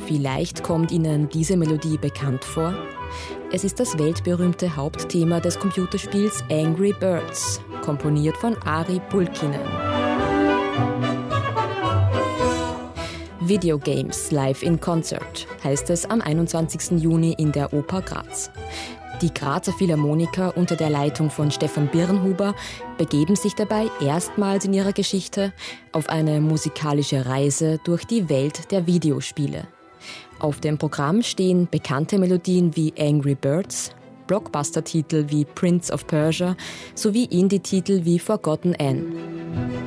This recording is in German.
Vielleicht kommt Ihnen diese Melodie bekannt vor. Es ist das weltberühmte Hauptthema des Computerspiels Angry Birds, komponiert von Ari Pulkkinen. Video Games live in Concert heißt es am 21. Juni in der Oper Graz. Die Grazer Philharmoniker unter der Leitung von Stefan Birnhuber begeben sich dabei erstmals in ihrer Geschichte auf eine musikalische Reise durch die Welt der Videospiele. Auf dem Programm stehen bekannte Melodien wie Angry Birds, Blockbuster-Titel wie Prince of Persia sowie Indie-Titel wie Forgotten Anne.